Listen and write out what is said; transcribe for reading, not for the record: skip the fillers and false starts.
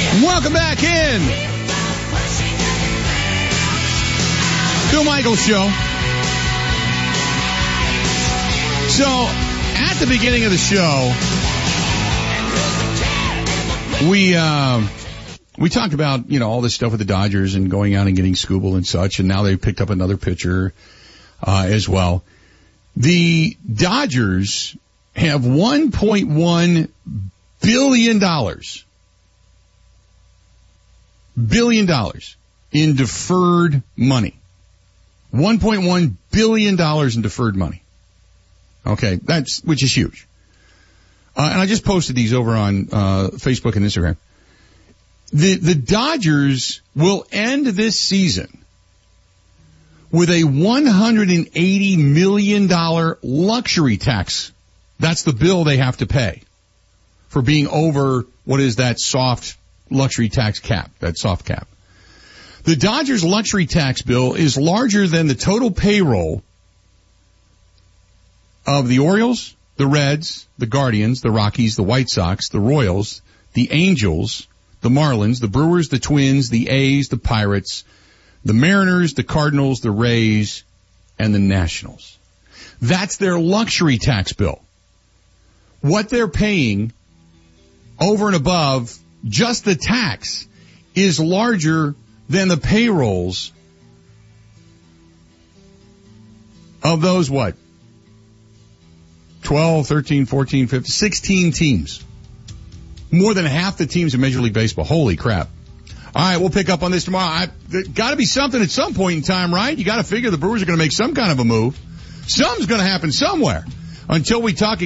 Welcome back in. Bill Michaels Show. So, at the beginning of the show, we talked about, all this stuff with the Dodgers and going out and getting Skubal and such, and now they've picked up another pitcher as well. The Dodgers have $1.1 billion in deferred money. $1.1 billion in deferred money. Okay, which is huge. And I just posted these over on Facebook and Instagram. The Dodgers will end this season with a $180 million luxury tax. That's the bill they have to pay for being over, what is that soft luxury tax cap, that soft cap. The Dodgers luxury tax bill is larger than the total payroll of the Orioles, the Reds, the Guardians, the Rockies, the White Sox, the Royals, the Angels, the Marlins, the Brewers, the Twins, the A's, the Pirates, the Mariners, the Cardinals, the Rays, and the Nationals. That's their luxury tax bill. What they're paying over and above just the tax is larger than the payrolls of those, 12, 13, 14, 15, 16 teams. More than half the teams in Major League Baseball. Holy crap. All right, we'll pick up on this tomorrow. Got to be something at some point in time, right? You got to figure the Brewers are going to make some kind of a move. Something's going to happen somewhere. Until we talk again.